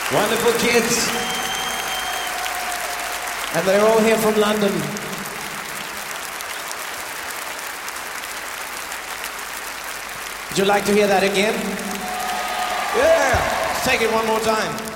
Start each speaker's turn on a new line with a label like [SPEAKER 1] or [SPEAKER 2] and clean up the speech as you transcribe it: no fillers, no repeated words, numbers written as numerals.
[SPEAKER 1] Wonderful kids. And they're all here from London. Would you like to hear that again? Yeah. Let's take it one more time.